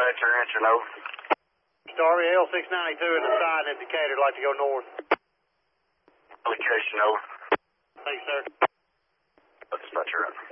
Dispatcher, answer no. Starry L692 in the sign indicator, like to go north. Location over. Thanks, sir. Dispatcher.